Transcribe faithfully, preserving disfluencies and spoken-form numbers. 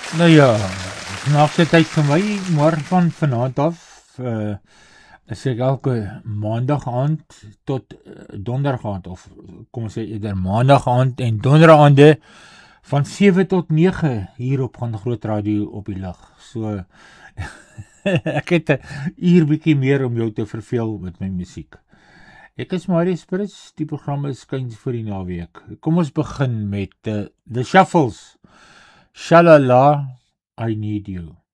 Nou ja, snaakse tyd vir my, maar van vanaand af, uh, is ek elke maandag aand tot uh, donderdag aand, of kom ons sê eerder maandag aand en donderdag aande, van sewe tot nege hier op Gaan Groot Radio op die lig. So, ek het 'n uur bietjie meer om jou te verveel met my musiek. Ek is Marie Spirits, die programme skuins vir die naweek. Kom ons begin met uh, The Shuffles. Shalala, I Need You.